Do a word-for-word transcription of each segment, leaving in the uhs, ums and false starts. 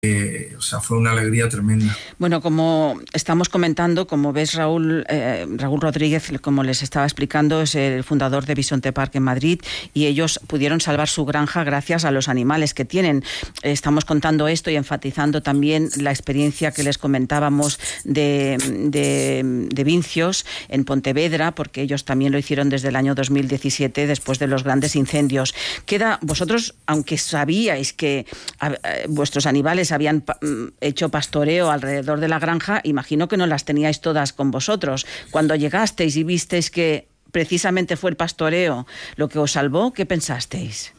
Eh, o sea, fue una alegría tremenda. Bueno, como estamos comentando, como ves, Raúl, eh, Raúl Rodríguez, como les estaba explicando, es el fundador de Bisonte Park en Madrid, y ellos pudieron salvar su granja gracias a los animales que tienen. Estamos contando esto y enfatizando también la experiencia que les comentábamos de, de, de Vincios en Pontevedra, porque ellos también lo hicieron desde el año dos mil diecisiete, después de los grandes incendios. Queda, vosotros, aunque sabíais que a, a, vuestros animales habían hecho pastoreo alrededor de la granja, imagino que no las teníais todas con vosotros. Cuando llegasteis y visteis que precisamente fue el pastoreo lo que os salvó, ¿qué pensasteis?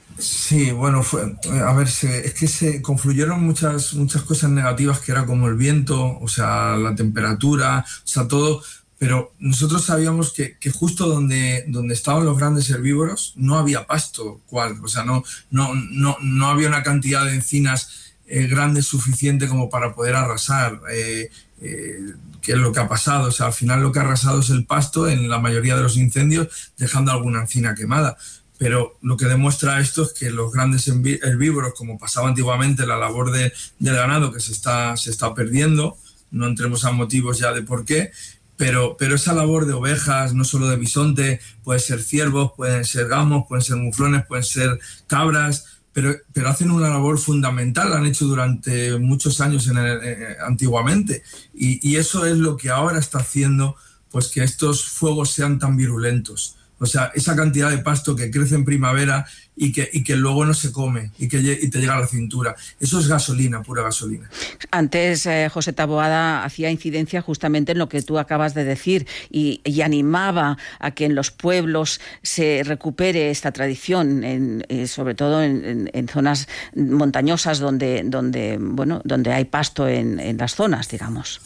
Sí, bueno, fue, a ver, se, es que se confluyeron muchas, muchas cosas negativas, que era como el viento, o sea, la temperatura, o sea, todo, pero nosotros sabíamos que, que justo donde, donde estaban los grandes herbívoros no había pasto, cual, o sea, no, no, no, no había una cantidad de encinas Eh, grande suficiente como para poder arrasar, eh, eh, que es lo que ha pasado. O sea, al final lo que ha arrasado es el pasto en la mayoría de los incendios, dejando alguna encina quemada. Pero lo que demuestra esto es que los grandes herbívoros, como pasaba antiguamente, la labor de, del ganado, que se está, se está perdiendo, no entremos a motivos ya de por qué, pero, pero esa labor de ovejas, no solo de bisonte, puede ser ciervos, pueden ser gamos, pueden ser muflones, pueden ser cabras, Pero, pero hacen una labor fundamental, la han hecho durante muchos años en el, eh, antiguamente, y, y eso es lo que ahora está haciendo pues que estos fuegos sean tan virulentos. O sea, esa cantidad de pasto que crece en primavera y que, y que luego no se come y que y te llega a la cintura. Eso es gasolina, pura gasolina. Antes eh, José Taboada hacía incidencia justamente en lo que tú acabas de decir y, y animaba a que en los pueblos se recupere esta tradición, en, eh, sobre todo en, en, en zonas montañosas donde, donde, bueno, donde hay pasto en, en las zonas, digamos.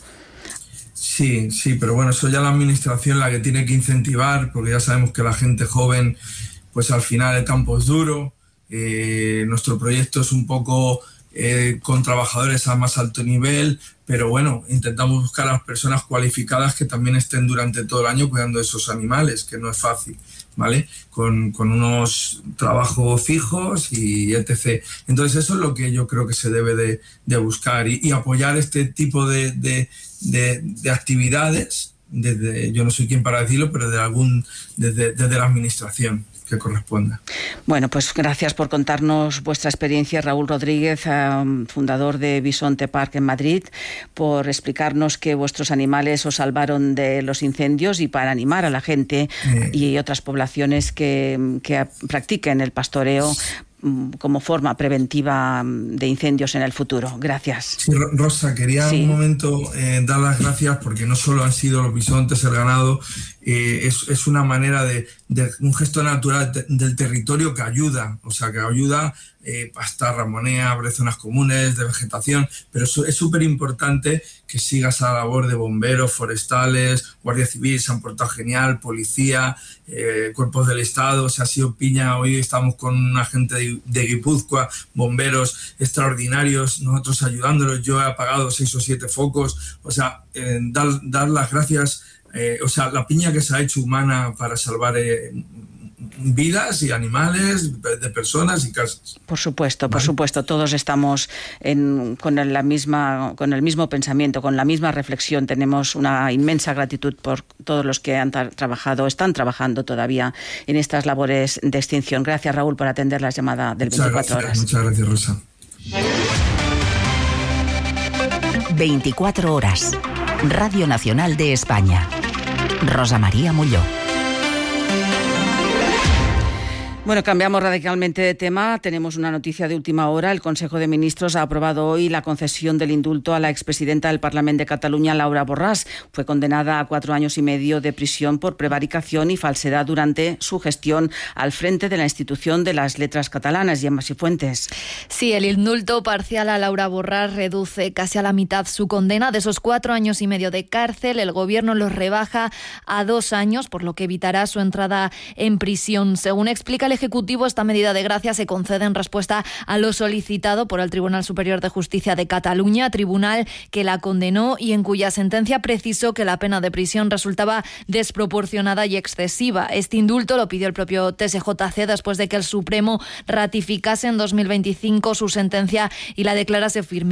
Sí, sí, pero bueno, eso ya la administración la que tiene que incentivar, porque ya sabemos que la gente joven, pues al final el campo es duro, eh, nuestro proyecto es un poco eh, con trabajadores a más alto nivel, pero bueno, intentamos buscar a las personas cualificadas que también estén durante todo el año cuidando de esos animales, que no es fácil, ¿vale? Con, con unos trabajos fijos y etcétera. Entonces eso es lo que yo creo que se debe de, de buscar y, y apoyar este tipo de, de, de, de actividades, desde, yo no soy quien para decirlo, pero de algún, desde, desde la administración que corresponda. Bueno, pues gracias por contarnos vuestra experiencia, Raúl Rodríguez, um, fundador de Bisonte Park en Madrid, por explicarnos que vuestros animales os salvaron de los incendios y para animar a la gente eh. y otras poblaciones que, que practiquen el pastoreo como forma preventiva de incendios en el futuro. Gracias. Sí, Rosa, quería sí. un momento eh, dar las gracias porque no solo han sido los bisontes, el ganado, eh, es, es una manera de, de un gesto natural de, del territorio que ayuda, o sea, que ayuda eh, pastar, ramonea, abre zonas comunes de vegetación, pero eso es súper importante que sigas a la labor de bomberos, forestales, Guardia Civil, se han portado genial, policía, eh, cuerpos del Estado, se ha sido piña, hoy estamos con un agente de, de Guipúzcoa, bomberos extraordinarios, nosotros ayudándolos, yo he apagado seis o siete focos, o sea, eh, dar, dar las gracias, eh, o sea, la piña que se ha hecho humana para salvar eh, vidas y animales, de personas y casas. Por supuesto, por ¿vale? supuesto, todos estamos en, con la misma, con el mismo pensamiento, con la misma reflexión. Tenemos una inmensa gratitud por todos los que han tra- trabajado, están trabajando todavía en estas labores de extinción. Gracias, Raúl, por atender la llamada del muchas veinticuatro gracias, horas. Muchas gracias, Rosa. veinticuatro horas. Radio Nacional de España. Rosa María Molló. Bueno, cambiamos radicalmente de tema. Tenemos una noticia de última hora. El Consejo de Ministros ha aprobado hoy la concesión del indulto a la expresidenta del Parlamento de Cataluña, Laura Borràs. Fue condenada a cuatro años y medio de prisión por prevaricación y falsedad durante su gestión al frente de la institución de las letras catalanas. Gemma Cifuentes. Sí, el indulto parcial a Laura Borràs reduce casi a la mitad su condena. De esos cuatro años y medio de cárcel, el Gobierno los rebaja a dos años, por lo que evitará su entrada en prisión. Según explica el Ejecutivo, esta medida de gracia se concede en respuesta a lo solicitado por el Tribunal Superior de Justicia de Cataluña, tribunal que la condenó y en cuya sentencia precisó que la pena de prisión resultaba desproporcionada y excesiva. Este indulto lo pidió el propio T S J C después de que el Supremo ratificase en dos mil veinticinco su sentencia y la declarase firme.